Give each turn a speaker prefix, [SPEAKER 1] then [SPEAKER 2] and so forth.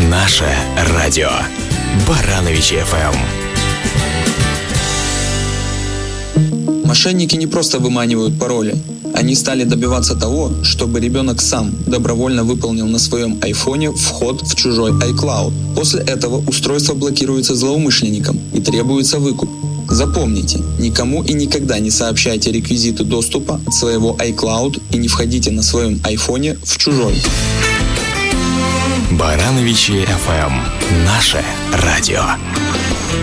[SPEAKER 1] Наше радио. Барановичи FM.
[SPEAKER 2] Мошенники не просто выманивают пароли. Они стали добиваться того, чтобы ребенок сам добровольно выполнил на своем айфоне вход в чужой iCloud. После этого устройство блокируется злоумышленником и требуется выкуп. Запомните, никому и никогда не сообщайте реквизиты доступа от своего iCloud и не входите на своем айфоне в чужой.
[SPEAKER 1] Барановичи FM. Наше радио.